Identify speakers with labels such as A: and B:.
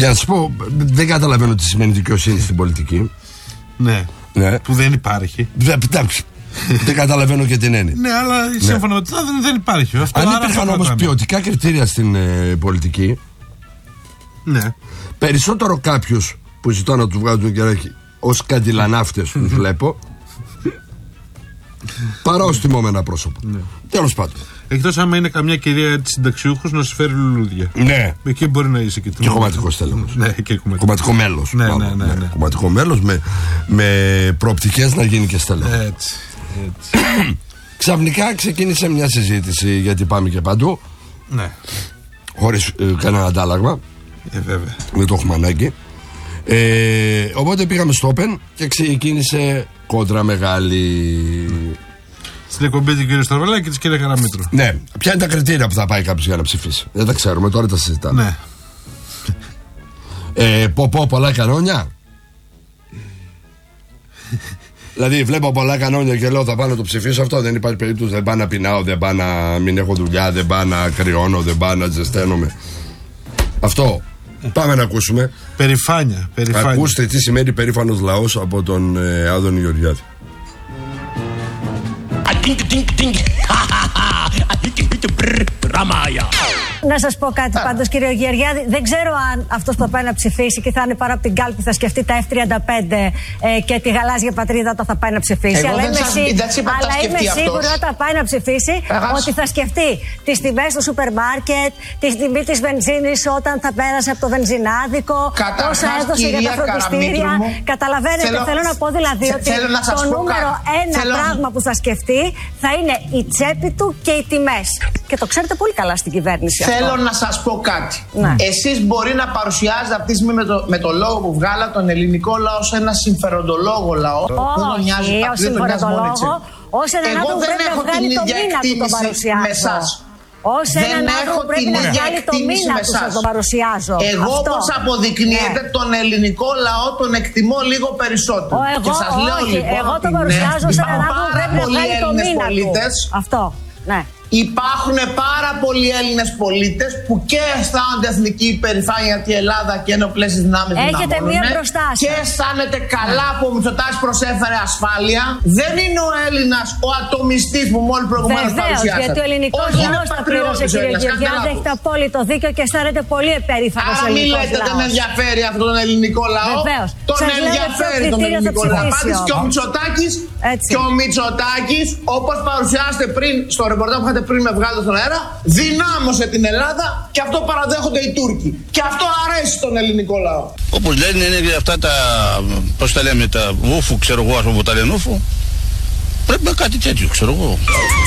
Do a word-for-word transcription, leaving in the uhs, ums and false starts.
A: Για να σου πω, δεν καταλαβαίνω τι σημαίνει δικαιοσύνη στην πολιτική.
B: Ναι.
A: Ναι.
B: Που δεν υπάρχει.
A: Δεν καταλαβαίνω και την έννοια.
B: Ναι, αλλά σύμφωνα με ναι. δεν, δεν υπάρχει. Αυτό
A: αν υπήρχαν όμως ποιοτικά κριτήρια στην ε, πολιτική,
B: ναι.
A: περισσότερο κάποιους που ζητώ να του βγάλουν τον κεράκι ως καντιλανάφτες τους βλέπω, παρά ως τιμόμενα πρόσωπα. Ναι. Τέλος πάντων.
B: Εκτός άμα είναι καμιά κυρία της συνταξιούχους να σου φέρει λουλούδια.
A: Ναι.
B: Εκεί μπορεί να είσαι και του.
A: Και κομματικό τέλος.
B: Ναι, και κομματικό.
A: Κομματικό μέλος.
B: Ναι, ναι, ναι, ναι.
A: Κομματικό μέλος με, με προοπτικές να γίνει και στέλεχος.
B: Έτσι. έτσι.
A: Ξαφνικά ξεκίνησε μια συζήτηση, γιατί πάμε και παντού.
B: Ναι.
A: Χωρίς ε, κανένα αντάλλαγμα.
B: Ε, βέβαια.
A: Με το έχουμε ανάγκη. Ε, οπότε πήγαμε στο Open και ξεκίνησε κόντρα μεγάλη.
B: Στην εκπομπή του κ. Στραβελάκη και τη κ. Καραμήτρου.
A: Ναι. Ποια είναι τα κριτήρια που θα πάει κάποιος για να ψηφίσει? Δεν τα ξέρουμε, τώρα τα συζητάμε.
B: Ναι.
A: Ε, πω πω πολλά κανόνια. Δηλαδή βλέπω πολλά κανόνια και λέω θα πάω να το ψηφίσω αυτό. Δεν υπάρχει περίπτωση. Δεν πάω να πεινάω, δεν πάω να μην έχω δουλειά, δεν πάω να κρυώνω, δεν πάω να ζεσταίνομαι. Αυτό. Πάμε να ακούσουμε.
B: Περηφάνεια. περηφάνεια.
A: Ακούστε τι σημαίνει περήφανος λαός από τον ε, Άδωνη Γεωργιάδη.
C: Να σας πω κάτι πάντως, κύριο Γεωργιάδη. Δεν ξέρω αν αυτός που θα πάει να ψηφίσει και θα είναι πάνω από την κάλπη θα σκεφτεί τα εφ τριάντα πέντε ε, και τη γαλάζια πατρίδα όταν θα πάει να ψηφίσει.
D: Εγώ
C: αλλά
D: δεν
C: είμαι,
D: σας,
C: σί...
D: δεν σας είπα,
C: αλλά είμαι σίγουρη όταν πάει να ψηφίσει Αγάς. ότι θα σκεφτεί τις τιμές του σούπερ μάρκετ, τη τιμή της βενζίνης όταν θα πέρασε από το βενζινάδικο, πόσα έδωσε για τα φροντιστήρια. Καταλαβαίνετε, θέλω, θέλω να πω δηλαδή
D: θε,
C: ότι το νούμερο κάτι. ένα θέλω... πράγμα που θα σκεφτεί θα είναι η τσέπη του και οι τιμές. Και το ξέρετε πολύ καλά στην κυβέρνηση.
D: Θέλω
C: αυτό.
D: να σας πω κάτι.
C: Ναι.
D: Εσείς μπορεί να παρουσιάζετε αυτή τη στιγμή με το, με το λόγο που βγάλα τον ελληνικό λαό σε ένα συμφεροντολόγο λαό.
C: Όχι, ως συμφεροντολόγο, ως έναν άτομο που πρέπει να βγάλει το μήνα του τον παρουσιάζω. Ως έναν άτομο που πρέπει να βγάλει το μήνα του σας τον παρουσιάζω.
D: Εγώ όπως αποδεικνύεται ναι. τον ελληνικό λαό τον εκτιμώ λίγο περισσότερο.
C: Ο, εγώ,
D: και σας λέω
C: όχι,
D: λοιπόν
C: εγώ τον παρουσιάζω σε έναν άτομο που πρέπει να βγάλει το μήνα του. Αυτό, ναι.
D: Υπάρχουν πάρα πολλοί Έλληνες πολίτες που και αισθάνονται εθνική υπερηφάνεια γιατί η Ελλάδα και ενόπλες δυνάμεις
C: έχετε μία μπροστά σας.
D: Και αισθάνεται καλά που ο Μητσοτάκης προσέφερε ασφάλεια. Δεν είναι ο Έλληνας ο ατομιστής που μόλις προηγουμένως παρουσιάσατε.
C: Βεβαίως, γιατί ο ελληνικός λαός τα πλήρωσε, κύριε Γεωργιάδη. Έχετε απόλυτο δίκιο και αισθάνεται πολύ επερήφανος ο ελληνικός λαός.
D: Άρα μην λέτε δεν ενδιαφέρει αυτόν τον ελληνικό λαό.
C: Βεβαίως.
D: Τον ενδιαφέρει τον ελληνικό λαό. Και ο Μητσοτάκης, και ο Μητσοτάκης, όπως παρουσιάσετε πριν στο ρεπορτάζ που είχατε πριν με βγάλετε στον αέρα, δυνάμωσε την Ελλάδα και αυτό παραδέχονται οι Τούρκοι. Και αυτό αρέσει στον ελληνικό λαό.
E: Όπως λένε είναι αυτά τα, πώς τα λέμε, τα βούφου, ξέρω εγώ, ας πούμε, που τα λένε ούφου. Πρέπει να κάτι τέτοιο, ξέρω εγώ.